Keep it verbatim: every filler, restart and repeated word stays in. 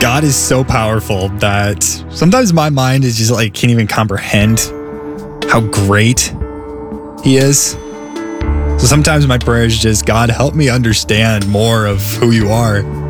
God is so powerful that sometimes my mind is just like can't even comprehend how great he is. So sometimes my prayer is just, God, help me understand more of who you are.